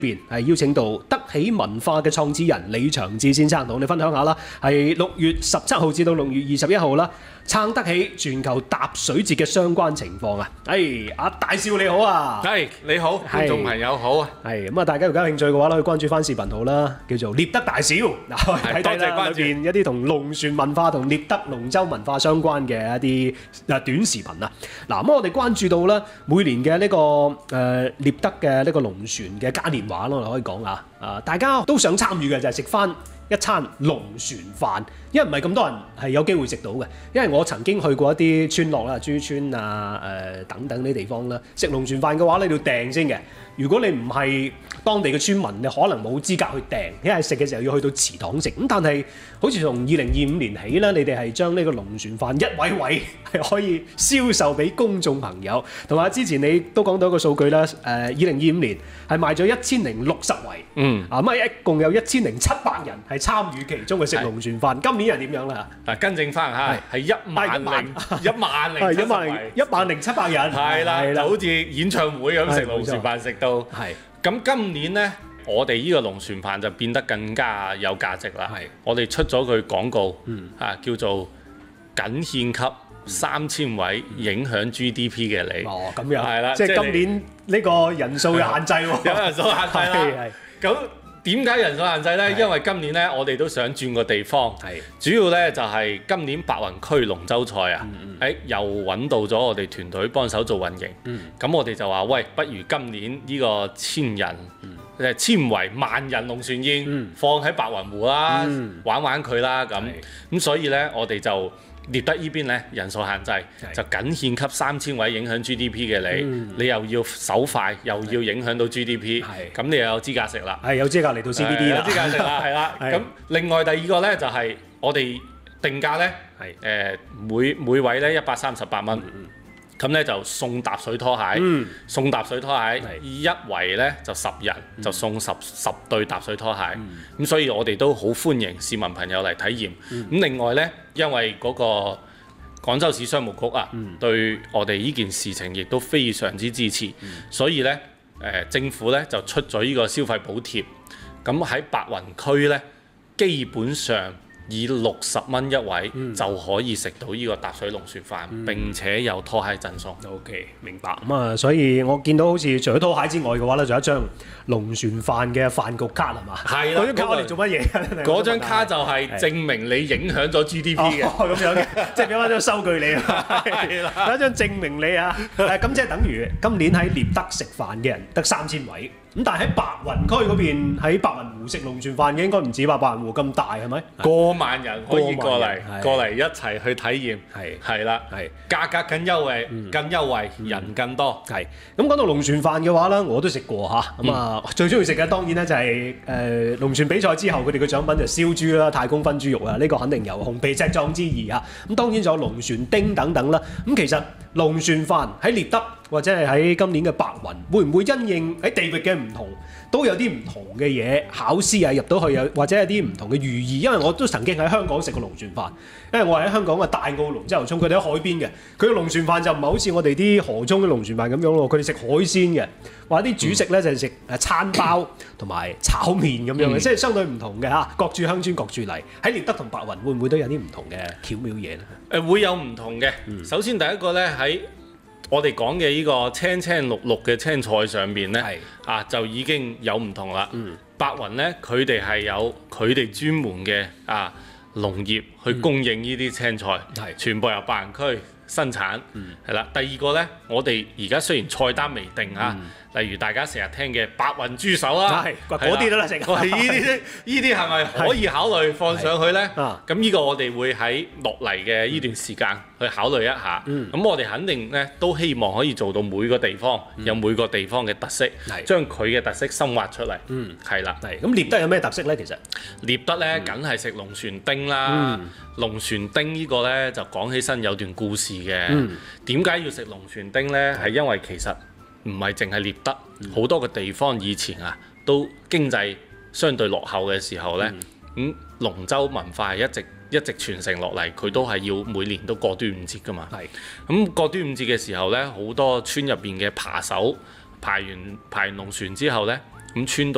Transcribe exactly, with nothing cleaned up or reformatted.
邊係邀請到德喜文化嘅創始人李長志先生同我哋分享下啦，係六月十七號至到六月二十一號啦，撐德喜全球踏水節嘅相關情況啊！誒，阿大少你好啊， 係你好，觀眾朋友好啊！ 係咁啊，大家如果有興趣嘅話咧，可以關注翻視頻號啦，叫做獵德大小嗱，睇睇啦，裏邊一啲同龍船文化同獵德龍舟文化相關嘅一啲誒短視頻啊！嗱，咁我哋關注到咧，每年嘅呢個誒獵德嘅呢個龍船嘅嘉年華咯，我哋可以講啊，啊大家都想參與嘅就係食翻一餐龍船飯，因為唔係咁多人係有機會食到嘅。因為我曾經去過一啲村落啦，珠村啊、誒、呃、等等啲地方啦，食龍船飯嘅話咧，你要訂先嘅。如果你唔係當地嘅村民，你可能冇資格去訂，因為食嘅時候要去到祠堂食。咁但係好似從二零二五年起咧，你哋係將呢個龍船飯一位位係可以銷售俾公眾朋友。同埋之前你都講到一個數據啦，誒二零二五年係賣咗一千零六十圍，嗯啊咁啊一共有一千零七百人係參與其中嘅食龍船飯。今年係點樣啦？ 嗱，更正翻嚇，係一萬零一萬零一萬零一萬零七百人， 係啦，就好似演唱會咁食龍船飯食到。係咁今年咧，我哋呢個龍船飯就變得更加有價值啦。係我哋出咗句廣告，啊叫做僅獻給三千位影響 G D P 嘅你。哦，咁樣係啦， 即係今年呢個人數嘅限制喎， 有人數限制啦。咁點解人數限制呢？因為今年呢，我哋都想轉個地方，主要呢就係今年白雲區龍舟賽啊，誒又揾到咗我哋團隊幫手做運營，咁我哋就話喂，不如今年呢個千人誒千圍萬人龍船宴放喺白雲湖啦，玩玩佢啦咁，咁所以呢，我哋就獵德呢邊咧人數限制，就僅獻給三千位影響 G D P 嘅你，嗯、你又要手快，又要影響到 G D P，咁你又有資格食啦。係有資格嚟到 C B D 啦。 有資格食啦，係啦。咁另外第二個咧就係、是、我哋定價咧，誒、呃、每每位咧一百三十八蚊。嗯咁咧就送踏水拖鞋，嗯、送踏水拖鞋，一圍咧就十人，嗯、就送十十對踏水拖鞋。咁、嗯、所以我哋都好歡迎市民朋友嚟體驗。咁、嗯、另外咧，因為嗰個廣州市商務局啊，嗯、對我哋呢件事情亦都非常之支持，嗯、所以咧誒、呃、政府咧就出咗呢個消費補貼。咁喺白雲區咧，基本上以六十蚊一位、嗯、就可以食到呢個踏水龍船飯，嗯、並且有拖鞋贈送。 OK， 明白。咁啊，所以我見到好似除咗拖鞋之外嘅話咧，仲有一張龍船飯嘅飯局卡係嘛？係啦。嗰張卡我哋做乜嘢？ 嗰張卡就係證明你影響咗 G D P 嘅。 哦，咁樣嘅，即係俾翻張收據你啊。係啦。有一張證明你啊。誒，咁即係等於今年喺獵德食飯嘅人得三千位。咁但係喺白雲區嗰邊，喺白雲湖食龍船飯嘅應該唔止吧？白雲湖咁大係咪？ 過萬人可以過嚟，過嚟一齊去體驗。係係啦，係價格更優惠，更優惠，人更多。係咁講到龍船飯嘅話咧，我都食過嚇。咁啊，最中意食嘅當然咧就係誒龍船比賽之後，佢哋嘅獎品就燒豬啦、太公分豬肉啊，呢個肯定有紅皮赤壯之意嚇。咁當然仲有龍船丁等等啦。咁其實龍船飯喺獵德或者係喺今年嘅白雲，會唔會因應喺地域嘅唔同，都有啲唔同嘅嘢考試啊入到去，有或者有啲唔同嘅寓意？因為我都曾經喺香港食過龍船飯，因為我係喺香港嘅大澳龍舟涌，佢哋喺海邊嘅，佢嘅龍船飯就唔係好似我哋啲河中嘅龍船飯咁樣咯，佢哋食海鮮嘅，或者啲主食咧就係食誒餐包同埋炒麵咁樣嘅，嗯、即係相對唔同嘅嚇。各處鄉村各處嚟，喺獵德同白雲會唔會都有啲唔同嘅巧妙嘢咧？ 誒會有唔同嘅。嗯、首先第一個咧喺我哋講嘅呢個青青綠綠嘅青菜上面呢，啊就已經有唔同啦。嗯、白雲呢，佢哋係有佢哋專門嘅啊農業去供應呢啲青菜，嗯、全部由白雲區生產。係啦、嗯，第二個呢，我哋而家雖然菜單未定啊。嗯例如大家成日聽嘅白雲豬手啦， 嗰啲都啦，成。 喂，呢啲呢啲係咪可以考慮放上去呢？咁呢個我哋會喺落嚟嘅呢段時間去考慮一下。咁、嗯、我哋肯定呢都希望可以做到每個地方、嗯、有每個地方嘅特色，嗯、將佢嘅特色深挖出嚟。嗯，係啦。 係。咁獵德有咩特色呢？其實獵德呢梗係食龍船丁啦。嗯、龍船丁呢個呢，就講起身有段故事嘅。點解、嗯、要食龍船丁呢？係因為其實唔係淨係獵德，好、嗯、多個地方以前啊，都經濟相對落後嘅時候呢，咁、嗯、龍舟文化係一直一直傳承落嚟，佢都係要每年都過端午節㗎嘛。係咁是過端午節嘅時候呢，好多村入邊嘅扒手排完排完龍船之後呢，咁村到